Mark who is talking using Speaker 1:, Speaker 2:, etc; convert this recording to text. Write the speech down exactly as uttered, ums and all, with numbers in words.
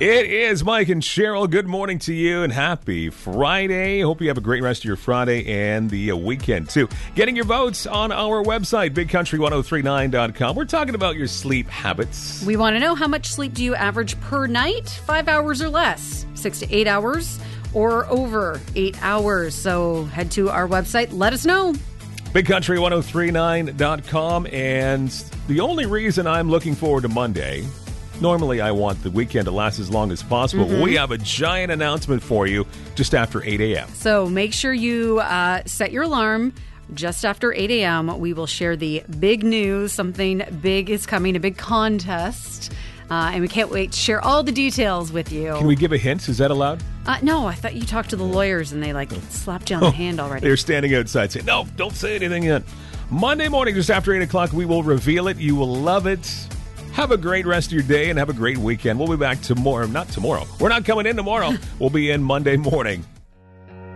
Speaker 1: It is Mike and Cheryl. Good morning to you and happy Friday. Hope you have a great rest of your Friday and the uh, weekend, too. Getting your votes on our website, big country ten thirty-nine dot com. We're talking about your sleep habits.
Speaker 2: We want to know, how much sleep do you average per night? Five hours or less? Six to eight hours? Or over eight hours? So head to our website. Let us know.
Speaker 1: big country ten thirty-nine dot com. And the only reason I'm looking forward to Monday... Normally, I want the weekend to last as long as possible. Mm-hmm. We have a giant announcement for you just after eight a.m.
Speaker 2: So make sure you uh, set your alarm just after eight a.m. We will share the big news. Something big is coming, a big contest. Uh, and we can't wait to share all the details with you.
Speaker 1: Can we give a hint? Is that allowed?
Speaker 2: Uh, no, I thought you talked to the lawyers and they like slapped you on the hand already.
Speaker 1: They're standing outside saying, no, don't say anything yet. Monday morning, just after eight o'clock, we will reveal it. You will love it. Have a great rest of your day and have a great weekend. We'll be back tomorrow. Not tomorrow. We're not coming in tomorrow. We'll be in Monday morning.